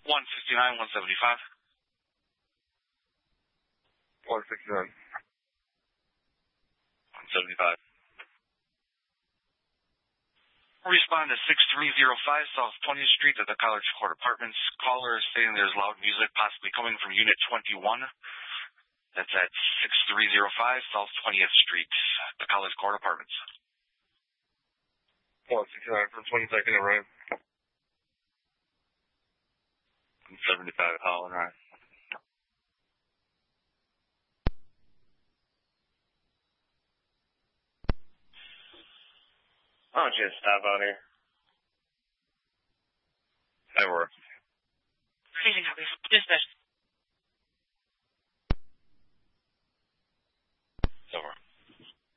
159, 175. 169. 175. Respond to 6305 South 20th Street at the College Court Apartments. Caller is saying there's loud music possibly coming from Unit 21. That's at 6305 South 20th Street, the College Court Apartments. 169 from 22nd and Ryan. 175 Holland, right. Why don't you stop out here? That works. Dispatch. Over.